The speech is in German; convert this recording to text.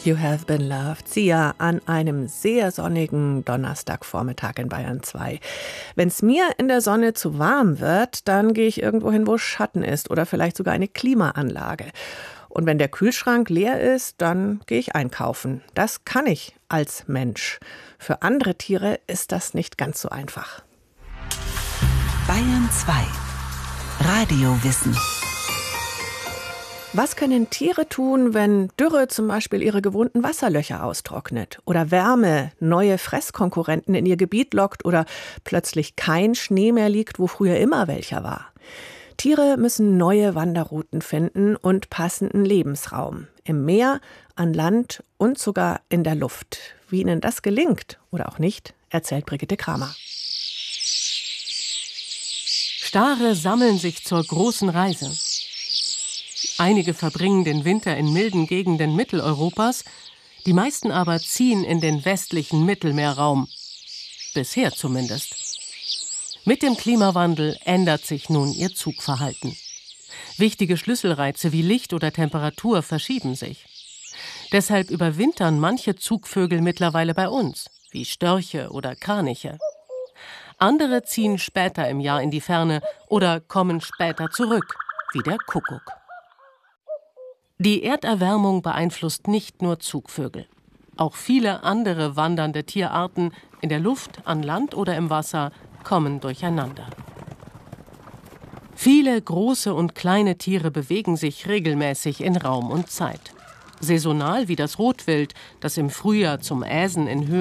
You Have Been Loved, Sia an einem sehr sonnigen Donnerstagvormittag in Bayern 2. Wenn es mir in der Sonne zu warm wird, dann gehe ich irgendwo hin, wo Schatten ist oder vielleicht sogar eine Klimaanlage. Und wenn der Kühlschrank leer ist, dann gehe ich einkaufen. Das kann ich als Mensch. Für andere Tiere ist das nicht ganz so einfach. Bayern 2 Radiowissen. Was können Tiere tun, wenn Dürre zum Beispiel ihre gewohnten Wasserlöcher austrocknet oder Wärme neue Fresskonkurrenten in ihr Gebiet lockt oder plötzlich kein Schnee mehr liegt, wo früher immer welcher war? Tiere müssen neue Wanderrouten finden und passenden Lebensraum. Im Meer, an Land und sogar in der Luft. Wie ihnen das gelingt oder auch nicht, erzählt Brigitte Kramer. Stare sammeln sich zur großen Reise. Einige verbringen den Winter in milden Gegenden Mitteleuropas, die meisten aber ziehen in den westlichen Mittelmeerraum. Bisher zumindest. Mit dem Klimawandel ändert sich nun ihr Zugverhalten. Wichtige Schlüsselreize wie Licht oder Temperatur verschieben sich. Deshalb überwintern manche Zugvögel mittlerweile bei uns, wie Störche oder Kraniche. Andere ziehen später im Jahr in die Ferne oder kommen später zurück, wie der Kuckuck. Die Erderwärmung beeinflusst nicht nur Zugvögel. Auch viele andere wandernde Tierarten in der Luft, an Land oder im Wasser kommen durcheinander. Viele große und kleine Tiere bewegen sich regelmäßig in Raum und Zeit. Saisonal wie das Rotwild, das im Frühjahr zum Äsen in Höhen